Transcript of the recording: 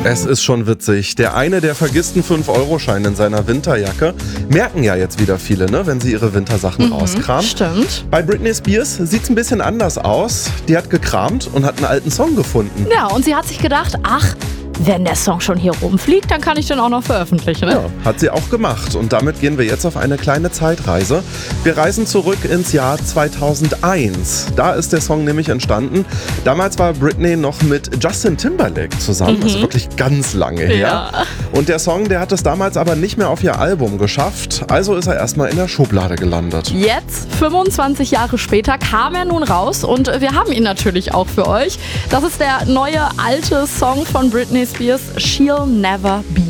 Es ist schon witzig. Der eine, der vergisst einen 5-Euro-Schein in seiner Winterjacke. Merken ja jetzt wieder viele, ne, wenn sie ihre Wintersachen rauskramen. Stimmt. Bei Britney Spears sieht es ein bisschen anders aus. Die hat gekramt und hat einen alten Song gefunden. Ja, und sie hat sich gedacht, ach, wenn der Song schon hier rumfliegt, dann kann ich den auch noch veröffentlichen. Ne? Ja, hat sie auch gemacht. Und damit gehen wir jetzt auf eine kleine Zeitreise. Wir reisen zurück ins Jahr 2001. Da ist der Song nämlich entstanden. Damals war Britney noch mit Justin Timberlake zusammen. Also wirklich ganz lange her. Ja. Und der Song, der hat es damals aber nicht mehr auf ihr Album geschafft. Also ist er erstmal in der Schublade gelandet. Jetzt, 25 Jahre später, kam er nun raus und wir haben ihn natürlich auch für euch. Das ist der neue alte Song von Britney Spears, She'll Never Be